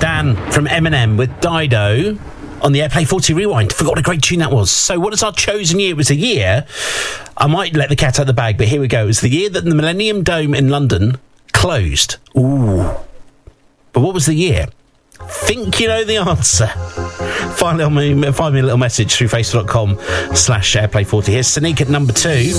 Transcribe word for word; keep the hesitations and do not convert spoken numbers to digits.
Dan from Eminem with Dido on the Airplay forty Rewind. Forgot what a great tune that was. So what is our chosen year? It was a year, I might let the cat out of the bag, but here we go. It was the year that the Millennium Dome in London closed. Ooh. But what was the year? Think you know the answer. Find me, find me a little message through facebook.com slash airplay40. Here's Sneak at number two.